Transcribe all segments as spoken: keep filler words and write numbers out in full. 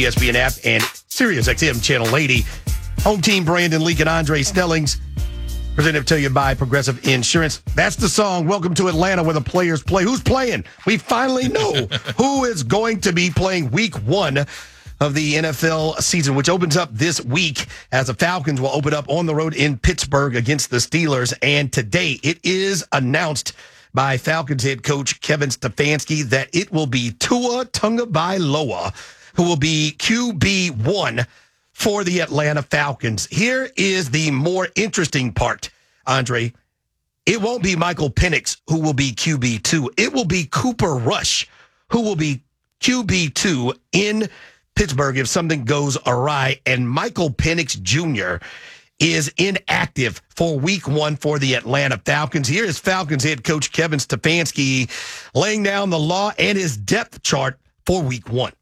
E S P N app and Sirius X M Channel eighty. Home team Brandon Leak and Andre Snellings. Presented to you by Progressive Insurance. That's the song, Welcome to Atlanta, where the players play. Who's playing? We finally know who is going to be playing week one of the N F L season, which opens up this week as the Falcons will open up on the road in Pittsburgh against the Steelers. And today it is announced by Falcons head coach Kevin Stefanski that it will be Tua Tagovailoa who will be Q B one for the Atlanta Falcons. Here is the more interesting part, Andre. It won't be Michael Penix who will be Q B two. It will be Cooper Rush who will be Q B two in Pittsburgh if something goes awry. And Michael Penix Junior is inactive for week one for the Atlanta Falcons. Here is Falcons head coach Kevin Stefanski laying down the law and his depth chart for week one.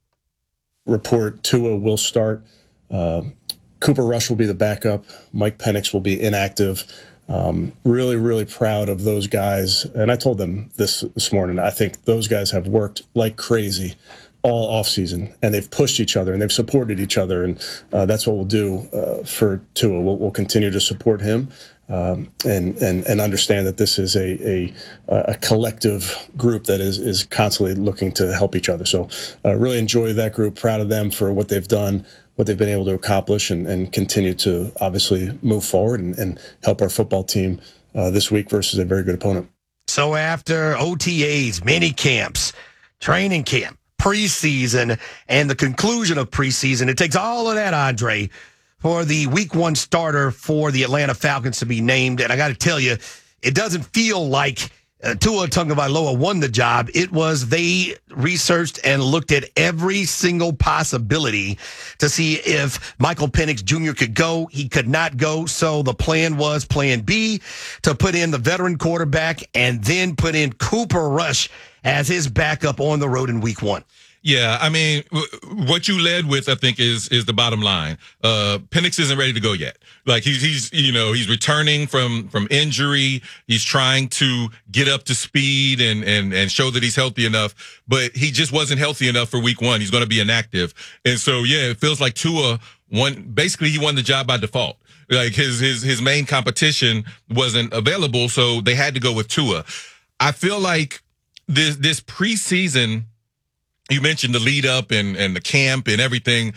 Report Tua will start. Uh, Cooper Rush will be the backup. Mike Penix will be inactive. Um, really, really proud of those guys. And I told them this this morning. I think those guys have worked like crazy all offseason, and they've pushed each other and they've supported each other. And uh, that's what we'll do uh, for Tua. We'll, we'll continue to support him um, and, and and understand that this is a a, a collective group that is is constantly looking to help each other. So uh, really enjoy that group. Proud of them for what they've done, what they've been able to accomplish, and, and continue to obviously move forward and, and help our football team uh, this week versus a very good opponent. So after O T As, mini camps, training camp, preseason, and the conclusion of preseason, it takes all of that, Andre, for the week one starter for the Atlanta Falcons to be named. And I got to tell you, it doesn't feel like uh, Tua Tagovailoa won the job. It was they researched and looked at every single possibility to see if Michael Penix Junior could go. He could not go. So the plan was plan B, to put in the veteran quarterback and then put in Cooper Rush as his backup on the road in week one. Yeah, I mean, w- what you led with, I think, is is the bottom line. Uh, Penix isn't ready to go yet. Like he's he's you know he's returning from from injury. He's trying to get up to speed and and and show that he's healthy enough. But he just wasn't healthy enough for week one. He's going to be inactive, and so yeah, it feels like Tua won. Basically, he won the job by default. Like his his his main competition wasn't available, so they had to go with Tua. I feel like this this preseason. You mentioned the lead up and, and the camp and everything.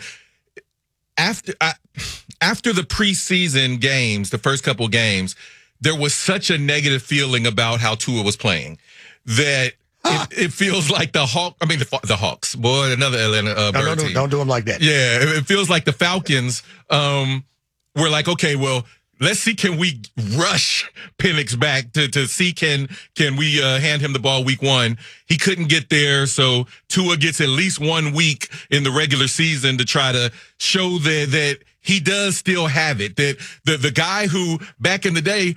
After I, after the preseason games, the first couple games, there was such a negative feeling about how Tua was playing that huh. it, it feels like the Hawk. I mean the the Hawks, boy, another Atlanta uh, no, bird no, no, team. Don't do them like that. Yeah, it, it feels like the Falcons um, were like, okay, well, let's see, can we rush Penix back to, to see can can we uh, hand him the ball week one? He couldn't get there, so Tua gets at least one week in the regular season to try to show that that he does still have it. That the the guy who back in the day